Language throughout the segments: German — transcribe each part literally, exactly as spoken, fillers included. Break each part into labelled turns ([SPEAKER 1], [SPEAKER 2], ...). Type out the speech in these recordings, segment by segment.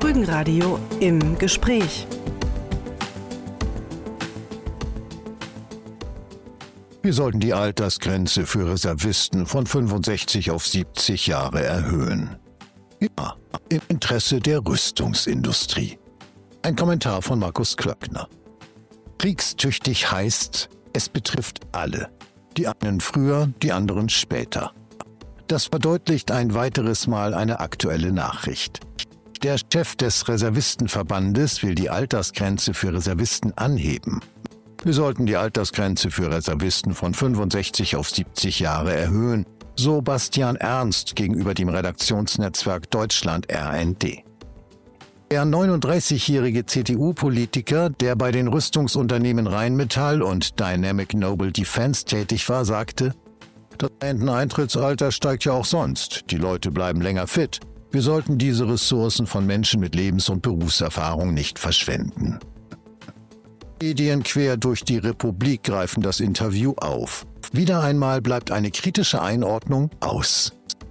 [SPEAKER 1] Rügenradio im Gespräch.
[SPEAKER 2] Wir sollten die Altersgrenze für Reservisten von fünfundsechzig auf siebzig Jahre erhöhen. Ja, im Interesse der Rüstungsindustrie. Ein Kommentar von Markus Klöckner. Kriegstüchtig heißt, es betrifft alle. Die einen früher, die anderen später. Das verdeutlicht ein weiteres Mal eine aktuelle Nachricht. Der Chef des Reservistenverbandes will die Altersgrenze für Reservisten anheben. Wir sollten die Altersgrenze für Reservisten von fünfundsechzig auf siebzig Jahre erhöhen, so Bastian Ernst gegenüber dem Redaktionsnetzwerk Deutschland R N D. Der neununddreißigjährige C D U-Politiker, der bei den Rüstungsunternehmen Rheinmetall und Dynamic Noble Defense tätig war, sagte: Das Renteneintrittsalter steigt ja auch sonst. Die Leute bleiben länger fit. Wir sollten diese Ressourcen von Menschen mit Lebens- und Berufserfahrung nicht verschwenden. Medien quer durch die Republik greifen das Interview auf. Wieder einmal bleibt eine kritische Einordnung aus.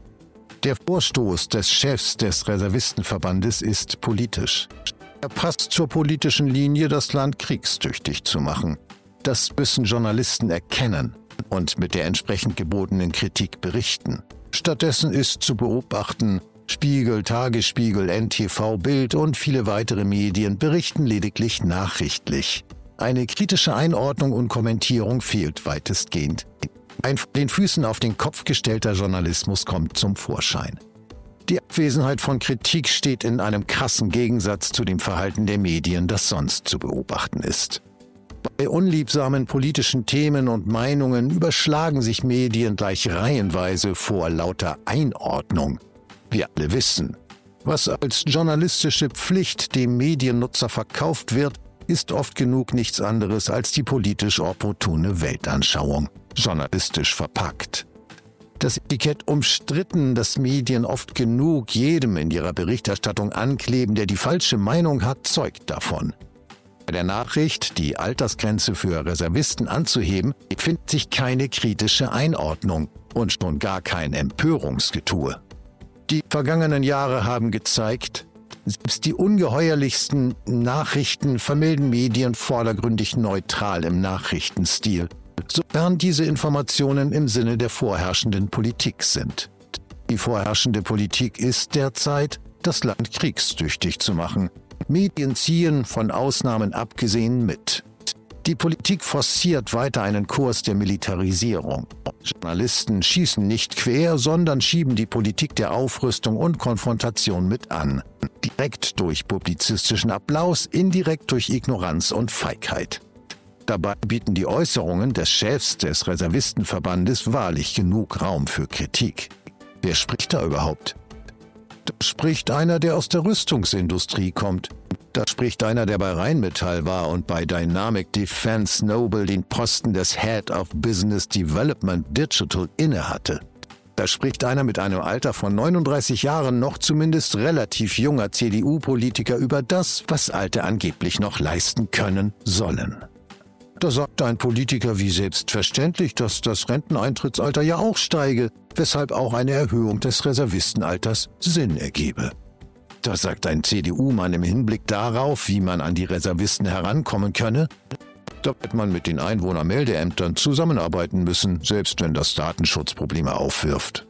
[SPEAKER 2] Der Vorstoß des Chefs des Reservistenverbandes ist politisch. Er passt zur politischen Linie, das Land kriegstüchtig zu machen. Das müssen Journalisten erkennen und mit der entsprechend gebotenen Kritik berichten. Stattdessen ist zu beobachten, Spiegel, Tagesspiegel, N T V, Bild und viele weitere Medien berichten lediglich nachrichtlich. Eine kritische Einordnung und Kommentierung fehlt weitestgehend. Ein von den Füßen auf den Kopf gestellter Journalismus kommt zum Vorschein. Die Abwesenheit von Kritik steht in einem krassen Gegensatz zu dem Verhalten der Medien, das sonst zu beobachten ist. Bei unliebsamen politischen Themen und Meinungen überschlagen sich Medien gleich reihenweise vor lauter Einordnung. Wir alle wissen, was als journalistische Pflicht dem Mediennutzer verkauft wird, ist oft genug nichts anderes als die politisch opportune Weltanschauung, journalistisch verpackt. Das Etikett umstritten, das Medien oft genug jedem in ihrer Berichterstattung ankleben, der die falsche Meinung hat, zeugt davon. Bei der Nachricht, die Altersgrenze für Reservisten anzuheben, findet sich keine kritische Einordnung und schon gar kein Empörungsgetue. Die vergangenen Jahre haben gezeigt, selbst die ungeheuerlichsten Nachrichten vermelden Medien vordergründig neutral im Nachrichtenstil, sofern diese Informationen im Sinne der vorherrschenden Politik sind. Die vorherrschende Politik ist derzeit, das Land kriegstüchtig zu machen. Medien ziehen, von Ausnahmen abgesehen, mit. Die Politik forciert weiter einen Kurs der Militarisierung. Journalisten schießen nicht quer, sondern schieben die Politik der Aufrüstung und Konfrontation mit an. Direkt durch publizistischen Applaus, indirekt durch Ignoranz und Feigheit. Dabei bieten die Äußerungen des Chefs des Reservistenverbandes wahrlich genug Raum für Kritik. Wer spricht da überhaupt? Da spricht einer, der aus der Rüstungsindustrie kommt. Da spricht einer, der bei Rheinmetall war und bei Dynamic Defense Noble den Posten des Head of Business Development Digital innehatte. Da spricht einer mit einem Alter von neununddreißig Jahren, noch zumindest relativ junger C D U-Politiker über das, was Alte angeblich noch leisten können sollen. Da sagt ein Politiker wie selbstverständlich, dass das Renteneintrittsalter ja auch steige, weshalb auch eine Erhöhung des Reservistenalters Sinn ergebe. Da sagt ein C D U-Mann im Hinblick darauf, wie man an die Reservisten herankommen könne, da wird man mit den Einwohnermeldeämtern zusammenarbeiten müssen, selbst wenn das Datenschutz Probleme aufwirft.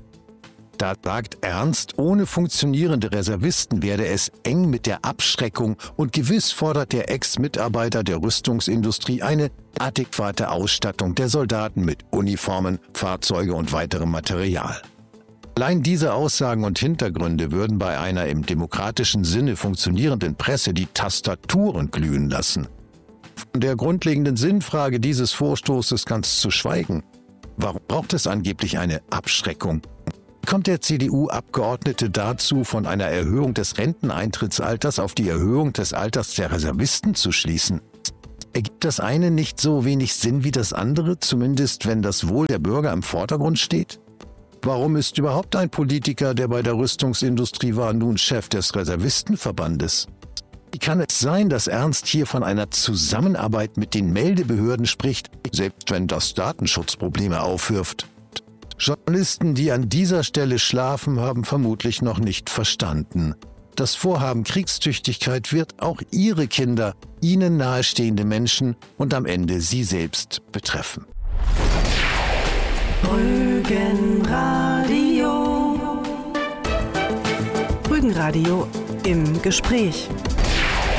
[SPEAKER 2] Da sagt Ernst, ohne funktionierende Reservisten werde es eng mit der Abschreckung und gewiss fordert der Ex-Mitarbeiter der Rüstungsindustrie eine adäquate Ausstattung der Soldaten mit Uniformen, Fahrzeuge und weiterem Material. Allein diese Aussagen und Hintergründe würden bei einer im demokratischen Sinne funktionierenden Presse die Tastaturen glühen lassen. Von der grundlegenden Sinnfrage dieses Vorstoßes ganz zu schweigen. Warum braucht es angeblich eine Abschreckung? Kommt der C D U-Abgeordnete dazu, von einer Erhöhung des Renteneintrittsalters auf die Erhöhung des Alters der Reservisten zu schließen? Ergibt das eine nicht so wenig Sinn wie das andere, zumindest wenn das Wohl der Bürger im Vordergrund steht? Warum ist überhaupt ein Politiker, der bei der Rüstungsindustrie war, nun Chef des Reservistenverbandes? Wie kann es sein, dass Ernst hier von einer Zusammenarbeit mit den Meldebehörden spricht, selbst wenn das Datenschutzprobleme aufwirft? Journalisten, die an dieser Stelle schlafen, haben vermutlich noch nicht verstanden. Das Vorhaben Kriegstüchtigkeit wird auch Ihre Kinder, Ihnen nahestehende Menschen und am Ende Sie selbst betreffen.
[SPEAKER 1] Rügenradio. Rügenradio im Gespräch.